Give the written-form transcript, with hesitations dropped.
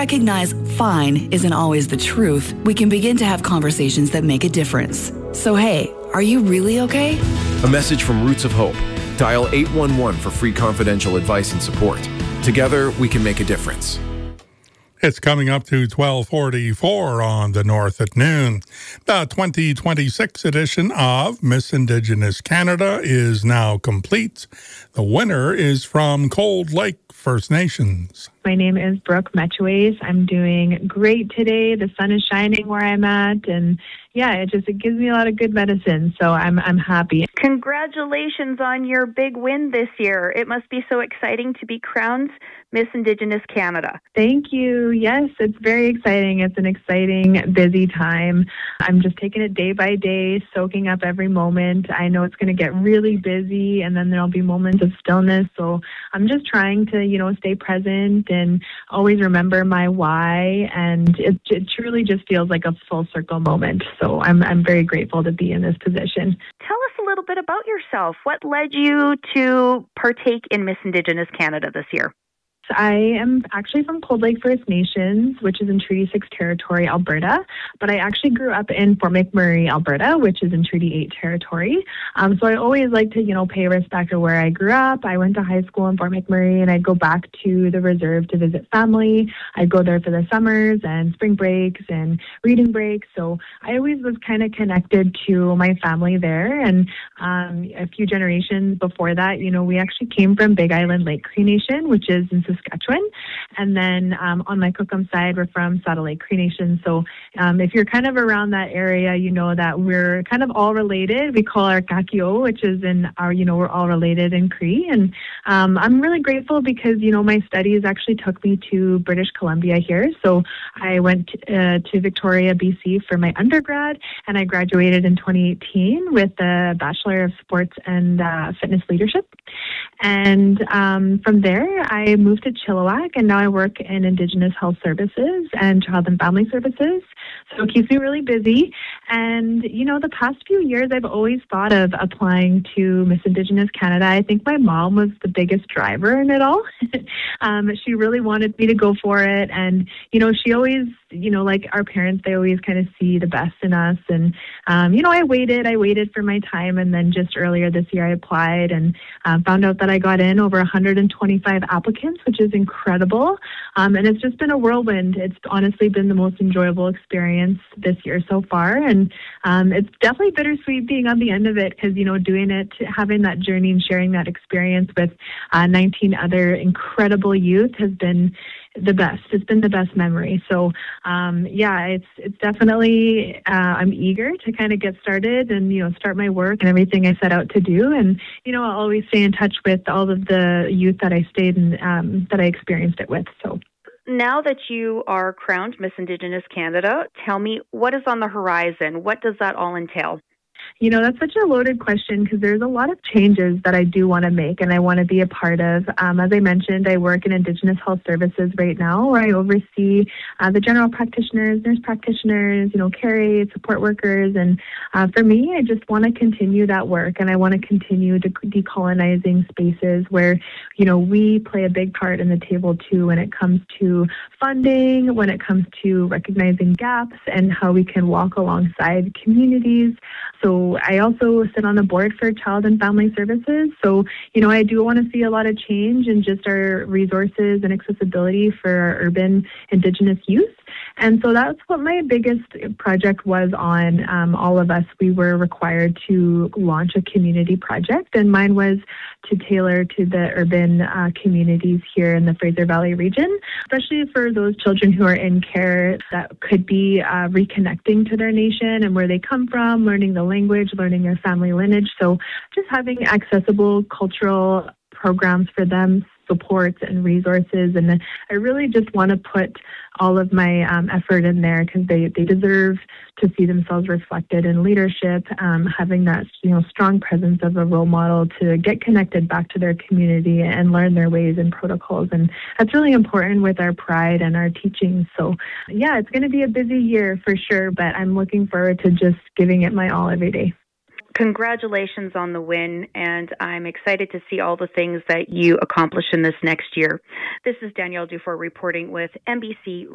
recognize fine isn't always the truth, we can begin to have conversations that make a difference. So hey, are you really okay? A message from Roots of Hope. Dial 811 for free confidential advice and support. Together, we can make a difference. It's coming up to 12:44 on the North at noon. The 2026 edition of Miss Indigenous Canada is now complete. The winner is from Cold Lake First Nations. My name is Brooke Metuays. I'm doing great today. The sun is shining where I'm at, and it gives me a lot of good medicine, so I'm happy. Congratulations on your big win this year. It must be so exciting to be crowned Miss Indigenous Canada. Thank you. Yes, it's very exciting. It's an exciting, busy time. I'm just taking it day by day, soaking up every moment. I know it's going to get really busy, and then there'll be moments of stillness, so I'm just trying to, stay present and always remember my why, and it truly just feels like a full circle moment. So I'm very grateful to be in this position. Tell us a little bit about yourself. What led you to partake in Miss Indigenous Canada this year? I am actually from Cold Lake First Nations, which is in Treaty 6 territory, Alberta, but I actually grew up in Fort McMurray, Alberta, which is in Treaty 8 territory. So I always like to, pay respect to where I grew up. I went to high school in Fort McMurray, and I'd go back to the reserve to visit family. I'd go there for the summers and spring breaks and reading breaks. So I always was kind of connected to my family there. And a few generations before that, we actually came from Big Island Lake Cree Nation, which is in Saskatchewan. And then on my Cookham side, we're from Saddle Lake Cree Nation. So if you're kind of around that area, you know that we're kind of all related. We call our Kakio, which is in our, we're all related in Cree. And I'm really grateful because, my studies actually took me to British Columbia here. So I went to Victoria, BC for my undergrad, and I graduated in 2018 with a Bachelor of Sports and Fitness Leadership. And from there, I moved to Chilliwack, and now I work in Indigenous Health Services and Child and Family Services. So it keeps me really busy. And, the past few years, I've always thought of applying to Miss Indigenous Canada. I think my mom was the biggest driver in it all. She really wanted me to go for it. And, she always, like our parents, they always kind of see the best in us. And, I waited for my time. And then just earlier this year, I applied and found out that I got in over 125 applicants, which is incredible. And it's just been a whirlwind. It's honestly been the most enjoyable experience this year so far. And it's definitely bittersweet being on the end of it because, doing it, having that journey and sharing that experience with 19 other incredible youth has been the best. It's been the best memory. So, it's definitely, I'm eager to kind of get started and, start my work and everything I set out to do. And, I'll always stay in touch with all of the youth that I stayed in, that I experienced it with. So. Now that you are crowned Miss Indigenous Canada, tell me, what is on the horizon? What does that all entail? That's such a loaded question because there's a lot of changes that I do want to make and I want to be a part of. As I mentioned, I work in Indigenous Health Services right now where I oversee the general practitioners, nurse practitioners, care aides, support workers. And for me, I just want to continue that work and I want to continue decolonizing spaces where, we play a big part in the table too when it comes to funding, when it comes to recognizing gaps and how we can walk alongside communities. So I also sit on the board for Child and Family Services. So, I do want to see a lot of change in just our resources and accessibility for our urban Indigenous youth. And so that's what my biggest project was on. All of us, we were required to launch a community project, and mine was to tailor to the urban communities here in the Fraser Valley region, especially for those children who are in care that could be reconnecting to their nation and where they come from, learning the language, learning their family lineage. So just having accessible cultural programs for them, supports and resources. And I really just want to put all of my effort in there because they deserve to see themselves reflected in leadership, having that strong presence of a role model to get connected back to their community and learn their ways and protocols. And that's really important with our pride and our teachings. So it's going to be a busy year for sure, but I'm looking forward to just giving it my all every day. Congratulations on the win, and I'm excited to see all the things that you accomplish in this next year. This is Danielle Dufour reporting with NBC